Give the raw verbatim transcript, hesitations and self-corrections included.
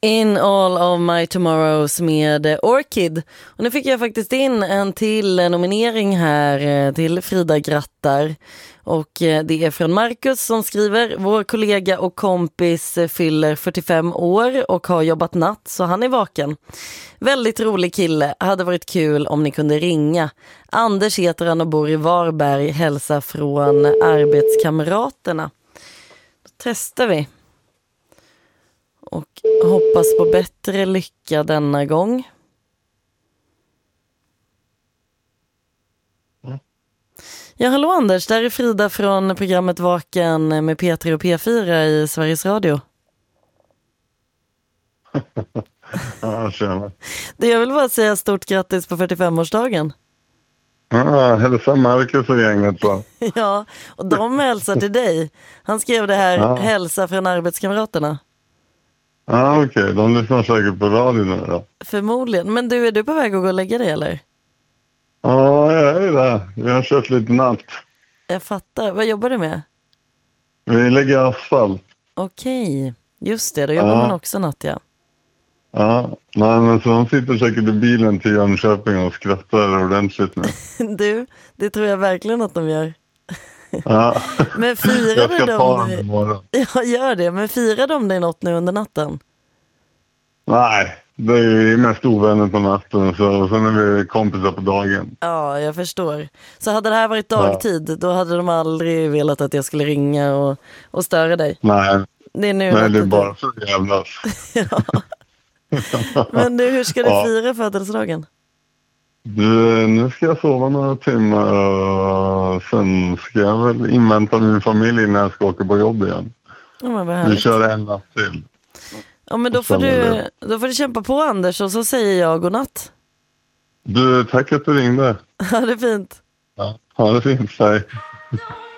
In All of My Tomorrows med Orchid. Och nu fick jag faktiskt in en till nominering här till Frida grattar. Och det är från Marcus som skriver: vår kollega och kompis fyller fyrtiofem år och har jobbat natt så han är vaken. Väldigt rolig kille, hade varit kul om ni kunde ringa. Anders heter han och bor i Varberg, hälsa från arbetskamraterna. Då testar vi. Och hoppas på bättre lycka denna gång. Mm. Ja, hallå Anders, där är Frida från programmet Vaken med P tre och P fyra i Sveriges Radio. Ja, tjena. Det jag vill bara säga stort grattis på fyrtiofemårsdagen. Ja, hälsa Marcus och gänget så. Ja, och de hälsar till dig. Han skrev det här, Ja. hälsa från arbetskamraterna. Ja, okej. Okay. De lyssnar säkert på radion nu då. Förmodligen. Men du, är du på väg att gå och lägga dig eller? Ja, jag är det. Vi har kört lite natt. Jag fattar. Vad jobbar du med? Vi lägger asfalt. Okej, just det. Då jobbar Ja. man också natt, ja. Ja, nej men så de sitter säkert i bilen till Jönköping och skrattar ordentligt nu. Du, det tror jag verkligen att de gör. Ja. Men firade Jag ska de ta dem dig? imorgon. Ja, gör det. Men firade de dig något nu under natten? Nej, det är ju mest ovänner på natten så, och sen är vi kompisar på dagen. Ja, jag förstår. Så hade det här varit dagtid, då hade de aldrig velat att jag skulle ringa och, och störa dig. Nej, Det är nu nej det är nattetid. bara så jävlas. Ja. Men du, hur ska du Ja. fira födelsedagen? Du, nu ska jag sova några timmar och sen ska jag väl invänta min familj när jag ska åka på jobb igen. Ja, men vad Vi härligt. kör en natt till. Ja, men då får, Sen är du, det- då får du kämpa på Anders och så säger jag godnatt. Du, tack att du ringde. Ha det fint. Ja, ha det fint, hej.